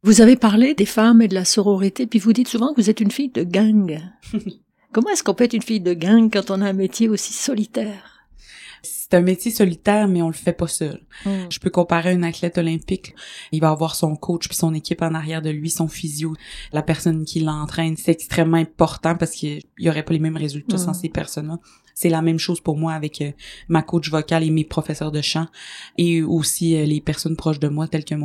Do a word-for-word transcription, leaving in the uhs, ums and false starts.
Vous avez parlé des femmes et de la sororité, puis vous dites souvent que vous êtes une fille de gang. Comment est-ce qu'on peut être une fille de gang quand on a un métier aussi solitaire? C'est un métier solitaire, mais on le fait pas seul. Mm. Je peux comparer un athlète olympique. Il va avoir son coach puis son équipe en arrière de lui, son physio, la personne qui l'entraîne. C'est extrêmement important parce qu'il y aurait pas les mêmes résultats mm. sans ces personnes-là. C'est la même chose pour moi avec euh, ma coach vocale et mes professeurs de chant et aussi euh, les personnes proches de moi telles que mon